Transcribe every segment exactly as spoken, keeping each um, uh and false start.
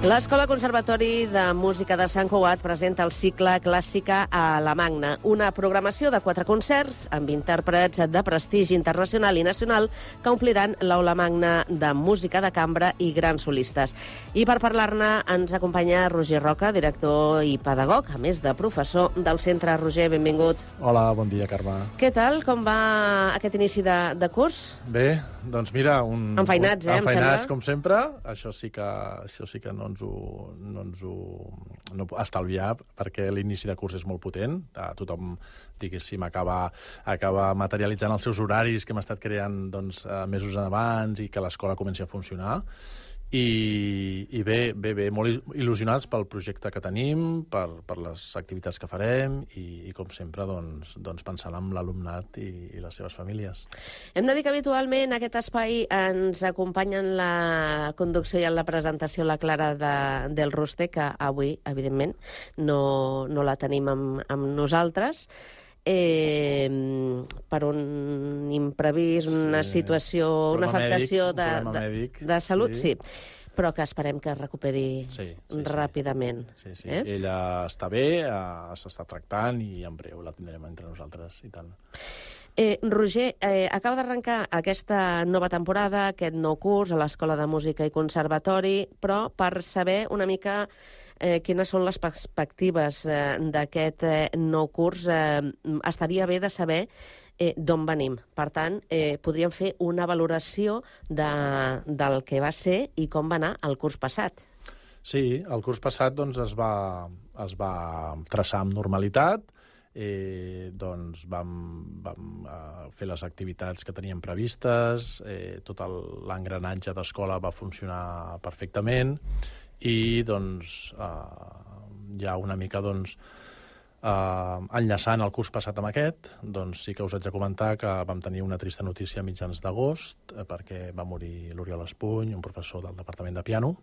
L'Escola Conservatori de Música de Sant Cugat presenta el cicle Clàssica a la Magna, una programació de quatre concerts amb intèrprets de prestigi internacional i nacional que ompliran l'Aula Magna de Música de Cambra i grans solistes. I per parlar-ne ens acompanya Roger Roca, director i pedagog, a més de professor del centre. Roger, benvingut. Hola, bon dia, Carme. Què tal? Com va aquest inici de, de curs? Bé, doncs mira... Un, enfeinats, un, eh, enfeinats, com sempre. Això sí que, això sí que no ens ho, no ens ho no estalviar, perquè l'inici de curs és molt potent. Tothom, diguéssim, acaba, acaba materialitzant els seus horaris que hem estat creant doncs, mesos abans i que l'escola comenci a funcionar. I, i bé, bé, bé, molt il·lusionats pel projecte que tenim, per, per les activitats que farem i, i com sempre, doncs, doncs pensant en l'alumnat i, i les seves famílies. Hem de dir que habitualment en aquest espai ens acompanya en la conducció i en la presentació la Clara de, del Roster, que avui, evidentment, no, no la tenim amb, amb nosaltres. Eh, per un imprevist, una sí. situació, una afectació mèdic, de, mèdic, de, de salut, sí. sí. Però que esperem que es recuperi sí, sí, ràpidament. Sí, sí. Eh? Ella està bé, eh, s'està tractant i en breu la tindrem entre nosaltres i tant. Eh, Roger, eh, acaba d'arrencar aquesta nova temporada, aquest nou curs a l'Escola de Música i Conservatori, però per saber una mica eh, quines són les perspectives eh, d'aquest eh, nou curs, eh, estaria bé de saber eh, d'on venim. Per tant, eh, podríem fer una valoració de, del que va ser i com va anar el curs passat. Sí, el curs passat doncs, es, va, es va traçar amb normalitat. Eh, doncs vam, vam eh, fer les activitats que teníem previstes, eh, tot l'engranatge d'escola va funcionar perfectament i doncs eh, ja una mica doncs, eh, enllaçant el curs passat amb aquest, doncs sí que us haig de comentar que vam tenir una trista notícia a mitjans d'agost eh, perquè va morir l'Oriol Espuny, un professor del departament de piano,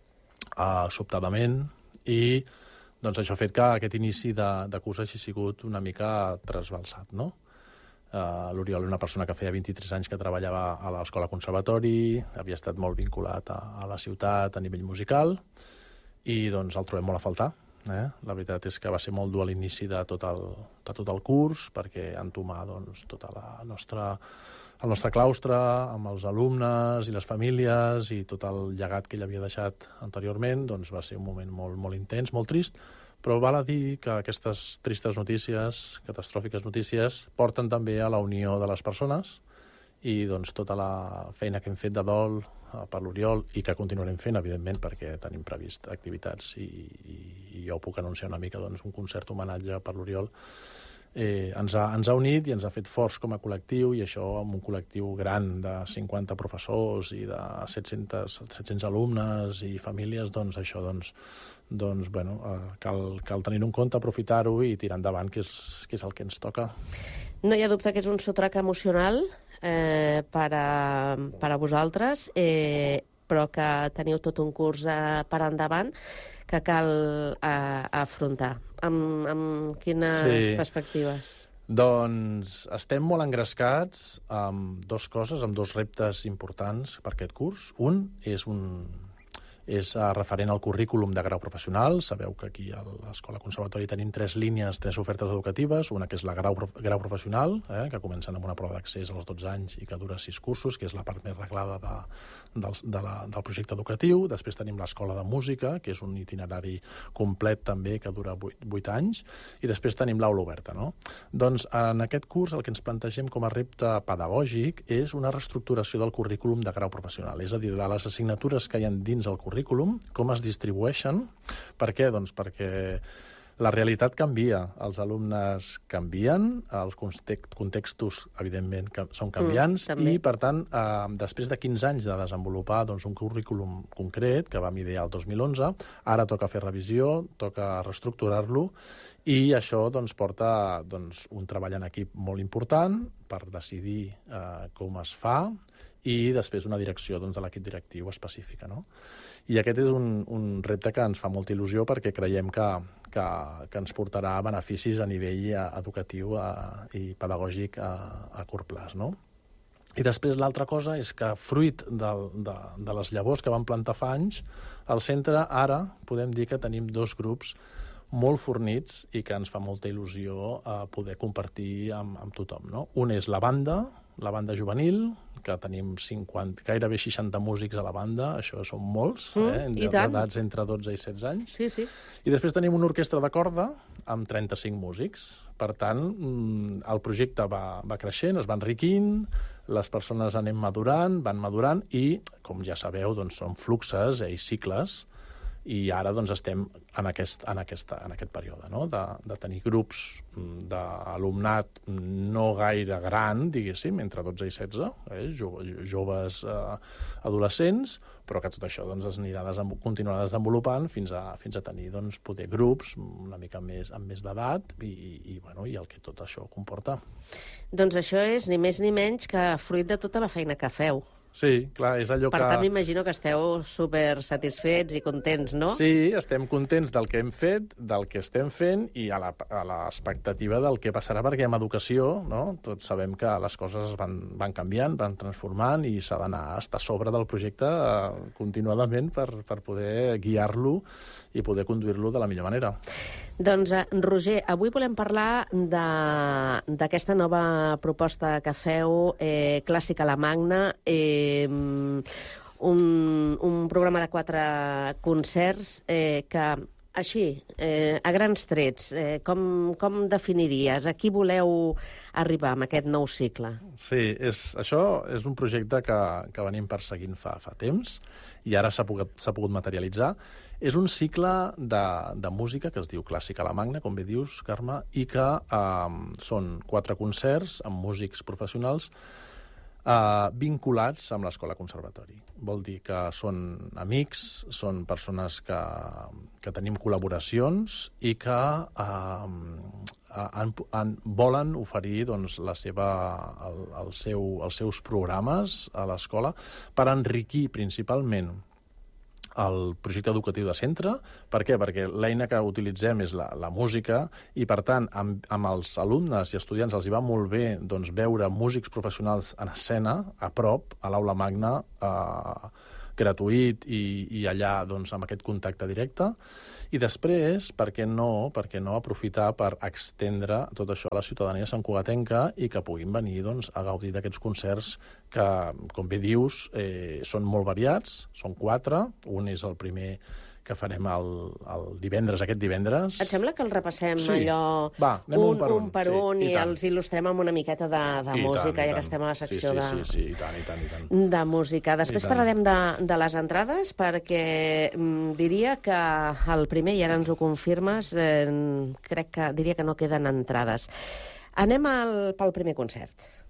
eh, sobtadament, i doncs això ha fet que aquest inici de, de curs hagi sigut una mica trasbalsat, no? Uh, L'Oriol és una persona que feia vint-i-tres anys que treballava a l'Escola Conservatori, havia estat molt vinculat a, a la ciutat a nivell musical, i doncs el trobem molt a faltar. Eh? La veritat és que va ser molt dur a l'inici de, tot el, de tot el curs, perquè entomar doncs, tota la nostra... el nostre claustre, amb els alumnes i les famílies i tot el llegat que ell havia deixat anteriorment, doncs va ser un moment molt, molt intens, molt trist, però val a dir que aquestes tristes notícies, catastròfiques notícies, porten també a la unió de les persones i doncs tota la feina que hem fet de dol per l'Oriol i que continuarem fent, evidentment, perquè tenim previst activitats i, i, i jo puc anunciar una mica doncs, un concert homenatge per l'Oriol. Eh, ens, ha, ens ha unit i ens ha fet forts com a col·lectiu, i això amb un col·lectiu gran de cinquanta professors i de set-cents, set-cents alumnes i famílies, doncs això doncs, doncs, bueno, eh, cal, cal tenir en compte, aprofitar-ho i tirar endavant, que és, que és el que ens toca. No hi ha dubte que és un sotrac emocional eh, per, a, per a vosaltres, eh, però que teniu tot un curs eh, per endavant que cal eh, afrontar. Amb, amb quines sí. perspectives? Doncs estem molt engrescats amb dues coses, amb dos reptes importants per aquest curs. Un és un... és referent al currículum de grau professional. Sabeu que aquí a l'Escola Conservatori tenim tres línies, tres ofertes educatives. Una que és la grau, grau professional, eh, que comencen amb una prova d'accés als dotze anys i que dura sis cursos, que és la part més reglada de, de, de la, del projecte educatiu. Després tenim l'Escola de Música, que és un itinerari complet també, que dura vuit anys. I després tenim l'aula oberta, no? Doncs en aquest curs el que ens plantegem com a repte pedagògic és una reestructuració del currículum de grau professional. És a dir, de les assignatures que hi ha dins el currículum, com es distribueixen. Per què? Doncs perquè la realitat canvia, els alumnes canvien, els contextos, evidentment, són canviants, mm, i, per tant, eh, després de quinze anys de desenvolupar doncs, un currículum concret, que vam idear el dos mil onze, ara toca fer revisió, toca reestructurar-lo, i això doncs, porta doncs, un treball en equip molt important per decidir eh, com es fa, i després una direcció doncs, de l'equip directiu específica, no? I aquest és un, un repte que ens fa molta il·lusió perquè creiem que, que, que ens portarà beneficis a nivell educatiu a, i pedagògic a, a curt plaç, no? I després l'altra cosa és que, fruit de, de, de les llavors que van plantar fa anys, al centre ara podem dir que tenim dos grups molt fornits i que ens fa molta il·lusió eh, poder compartir amb, amb tothom, no? Un és la banda, la banda juvenil, que tenim cinquanta, gairebé seixanta músics a la banda, això són molts, mm, eh? D'edats entre dotze i setze anys. Sí, sí. I després tenim una orquestra de corda amb trenta-cinc músics. Per tant, el projecte va, va creixent, es va enriquint, les persones anem madurant, van madurant, i, com ja sabeu, doncs, són fluxes eh, i cicles, i ara doncs, estem en aquest, en aquesta, en aquest període, no? de, de tenir grups d'alumnat no gaire gran, diguéssim, entre dotze i setze, eh? jo, joves eh, adolescents, però que tot això doncs, es anirà desenvo continuarà desenvolupant fins a, fins a tenir doncs, poder grups una mica més, amb més d'edat i, i, i, bueno, i el que tot això comporta. Doncs això és ni més ni menys que fruit de tota la feina que feu. Sí, clar, és allò per que... Per tant, m'imagino que esteu super satisfets i contents, no? Sí, estem contents del que hem fet, del que estem fent i a l'expectativa del que passarà, perquè amb educació, no? Tots sabem que les coses van, van canviant, van transformant i s'ha d'anar a estar a sobre del projecte eh, continuadament per, per poder guiar-lo i poder conduir-lo de la millor manera. Doncs, Roger, avui volem parlar d'aquesta nova proposta que feu, eh, Clàssica a la Magna, eh, un, un programa de quatre concerts eh, que, així, eh, a grans trets, eh, com, com definiries? A qui voleu arribar amb aquest nou cicle? Sí, és, això és un projecte que, que venim perseguint fa, fa temps i ara s'ha pogut, s'ha pogut materialitzar. És un cicle de, de música que es diu Clàssica a la Magna, com bé dius, Carme, i que eh, són quatre concerts amb músics professionals eh, vinculats amb l'Escola Conservatori. Vol dir que són amics, són persones que, que tenim col·laboracions i que eh, han, han, volen oferir doncs, la seva, el, el seu, els seus programes a l'escola per enriquir principalment el projecte educatiu de centre. Per què? Perquè l'eina que utilitzem és la, la música i, per tant, amb, amb els alumnes i estudiants els hi va molt bé doncs, veure músics professionals en escena, a prop, a l'aula magna, eh, gratuït i, i allà doncs, amb aquest contacte directe. I després, per què no, per què no aprofitar per extendre tot això a la ciutadania santcugatenca i que puguin venir doncs, a gaudir d'aquests concerts que, com bé dius, eh, són molt variats, són quatre. Un és el primer que farem el, el divendres, aquest divendres. Et sembla que el repassem sí. allò Va, un, un per un, un, per sí, un i, i els il·lustrem amb una miqueta de, de I música, tant, ja tant. que estem a la secció sí, sí, de... Sí, sí, i tant, i tant, i tant. de música. Després parlarem de, de les entrades, perquè mm, diria que el primer, i ara ens ho confirmes, eh, crec que diria que no queden entrades. Anem al, pel primer concert.